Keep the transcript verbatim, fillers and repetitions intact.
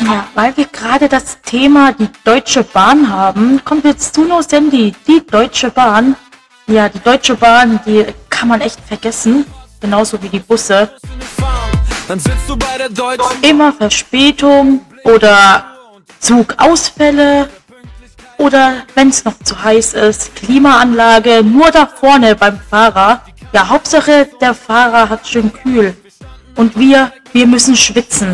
Ja, weil wir gerade das Thema die Deutsche Bahn haben, kommt jetzt zu No Sandy, die Deutsche Bahn. Ja, die Deutsche Bahn, die kann man echt vergessen, genauso wie die Busse. Dann sitzt du bei der Deutschen. Immer Verspätung oder Zugausfälle oder wenn es noch zu heiß ist, Klimaanlage nur da vorne beim Fahrer. Ja, Hauptsache der Fahrer hat schön kühl und wir, wir müssen schwitzen.